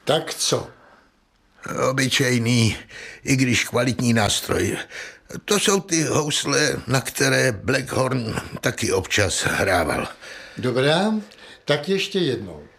Tak co? Obyčejný, i když kvalitní nástroj. To jsou ty housle, na které Blackhorn taky občas hrával. Dobrá, tak ještě jednou.